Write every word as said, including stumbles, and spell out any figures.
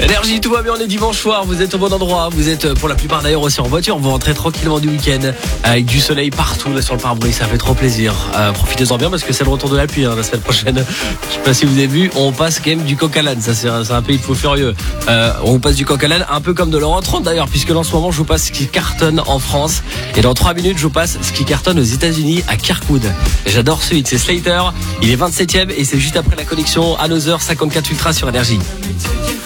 Énergie, tout va bien, on est dimanche soir, vous êtes au bon endroit, vous êtes pour la plupart d'ailleurs aussi en voiture, vous rentrez tranquillement du week-end avec du soleil partout là sur le pare-brise, ça fait trop plaisir. Euh, profitez-en bien parce que c'est le retour de la pluie hein, la semaine prochaine. Je sais pas si vous avez vu, on passe quand même du coq à l'âne, ça c'est un, c'est un pays de faux furieux. Euh, on vous passe du coq à l'âne, un peu comme de l'Euro trente d'ailleurs, puisque là en ce moment je vous passe ce qui cartonne en France et dans trois minutes je vous passe ce qui cartonne aux États-Unis à Kirkwood. Et j'adore ce hit, c'est Slater, il est vingt-septième et c'est juste après la connexion Another cinquante-quatre Ultra sur Énergie.